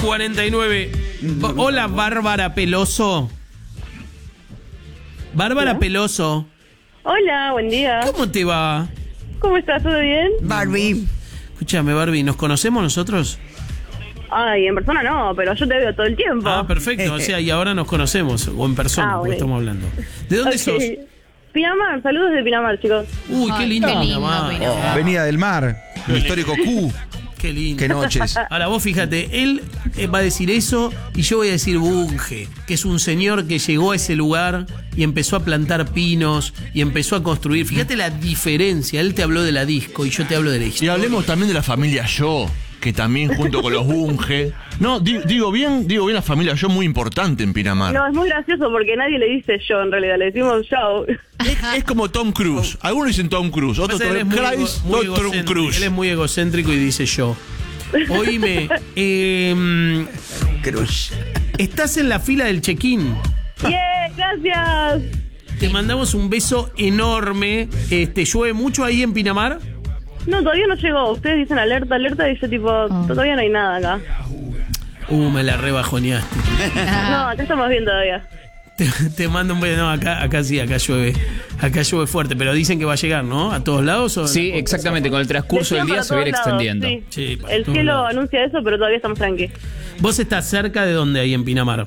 49. Hola, Bárbara Peloso. Bárbara Peloso. Hola, buen día. ¿Cómo te va? ¿Cómo estás? ¿Todo bien? Barbie. Escúchame, Barbie, ¿nos conocemos nosotros? Ay, en persona no, pero yo te veo todo el tiempo. Ah, perfecto. O sea, y ahora nos conocemos, o en persona, porque bueno. estamos hablando. ¿De dónde sos? Pinamar, saludos de Pinamar, chicos. Uy, qué lindo. Qué lindo, Pinamar. Pinamar. Venida del Mar, el histórico Q. Qué lindo. Qué noches. Ahora vos fíjate, él va a decir eso y yo voy a decir Bunge, que es un señor que llegó a ese lugar y empezó a plantar pinos y empezó a construir. Fíjate la diferencia, él te habló de la disco y yo te hablo de la Y historia. hablemos también de la familia Yo, que también junto con los Bunge. No, digo bien la familia Yo, muy importante en Pinamar. No, es muy gracioso porque nadie le dice yo, en realidad, le decimos yo. Es como Tom Cruise. Algunos dicen Tom Cruise, otros Pasa, él es Tom muy Cruise, muy Tom egocéntrico. Cruise. Él es muy egocéntrico y dice yo. Oíme, Cruz. estás en la fila del check-in. ¡Bien! ¡Gracias! Te mandamos un beso enorme. ¿Llueve mucho ahí en Pinamar? No, todavía no llegó. Ustedes dicen alerta, alerta, y yo tipo, todavía no hay nada acá. Me la rebajoneaste. No, acá estamos bien todavía. Te mando un beso. No, acá sí, acá llueve. Acá llueve fuerte, pero dicen que va a llegar, ¿no? ¿A todos lados? ¿O Sí, exactamente. Con el transcurso del Decían día para se va a ir todos lados, extendiendo. sí. Sí, para El todos cielo lados. anuncia eso, pero todavía estamos tranqui. ¿Vos estás cerca de dónde ahí en Pinamar?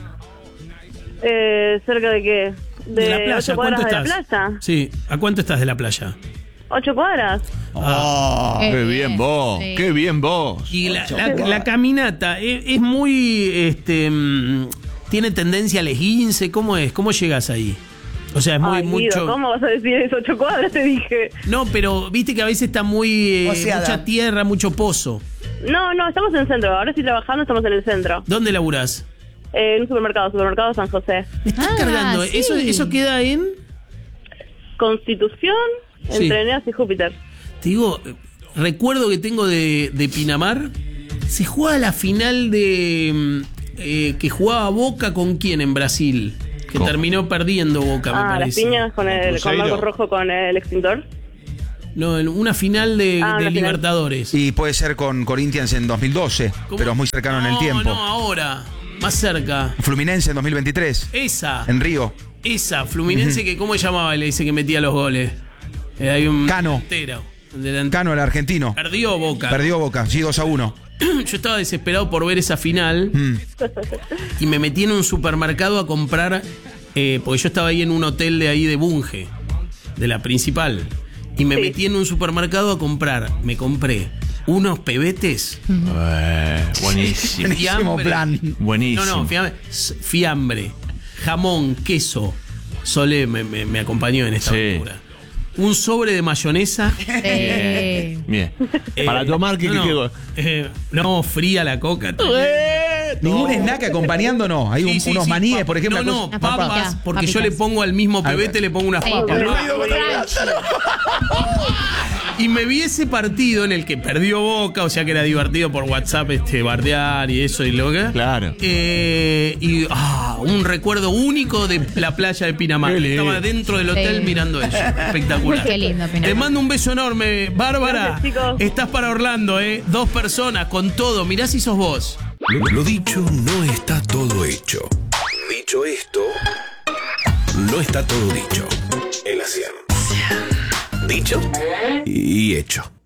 ¿Cerca de qué? De la playa. 8 ¿A cuánto cuadras de estás? la playa. Sí, ¿a cuánto estás de la playa? 8 cuadras. Qué bien vos, Sí. qué bien vos. Y la caminata es muy... ¿tiene tendencia al esguince? ¿Cómo es? ¿Cómo llegas ahí? O sea, es muy Ay, Guido, mucho... ¿cómo vas a decir eso? 8 cuadras, te dije. No, pero viste que a veces está muy... Oceada. mucha tierra, mucho pozo. No, estamos en el centro. Ahora estoy trabajando, estamos en el centro. ¿Dónde laburás? En un supermercado San José. Me estás cargando. sí. Eso queda en... Constitución, Sí. entre Eneas y Júpiter. Te digo, recuerdo que tengo de Pinamar. Se jugaba la final de... que jugaba Boca con quién en Brasil. Que ¿Cómo? terminó perdiendo Boca, me Las parece. piñas con Cruzeiro. Marco Rojo con el extintor. No, en una final de una final. Libertadores. Y puede ser con Corinthians en 2012, ¿Cómo? pero es muy cercano en el tiempo. No, ahora. Más cerca. Fluminense en 2023, Esa. en Río. Esa. Fluminense que ¿cómo se llamaba? Le dice que metía los goles. Hay un Cano. delantero. Cano, el argentino. Perdió Boca. Perdió Boca, sí, 2-1. Yo estaba desesperado por ver esa final y me metí en un supermercado a comprar, porque yo estaba ahí en un hotel de ahí de Bunge, de la principal, y me metí en un supermercado a comprar, me compré unos pebetes, Buenísimo. Buenísimo plan. Buenísimo. fiambre, jamón, queso, Solé me acompañó en esta Sí. aventura. Un sobre de mayonesa. Bien. Para tomar, ¿qué? No, fría la coca. Ningún snack acompañando, no. Hay Sí, sí, unos sí, maníes, pap- por ejemplo. No, cosas- papas, porque papitas. yo le pongo al mismo pebete, le pongo unas papas. Y me vi ese partido en el que perdió Boca, o sea que era divertido por WhatsApp bardear y eso y lo que. Claro. Un recuerdo único de la playa de Pinamar. Qué lindo. Estaba dentro del hotel Sí. mirando eso. Espectacular. Qué lindo, Pinamar. Te mando un beso enorme, Bárbara. Gracias, chicos. Estás para Orlando, 2 personas con todo. Mirá si sos vos. Lo dicho no está todo hecho. Dicho esto, no está todo dicho. En la 100. Dicho y hecho.